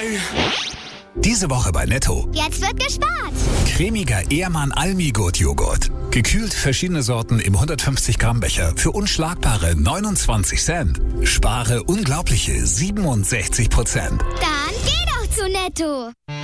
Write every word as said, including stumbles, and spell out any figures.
vorbei. Diese Woche bei Netto. Jetzt wird gespart. Cremiger Ehrmann Almigurt-Joghurt. Gekühlt verschiedene Sorten im hundertfünfzig Gramm Becher für unschlagbare neunundzwanzig Cent. Spare unglaubliche siebenundsechzig Prozent. Dann geh doch zu Netto.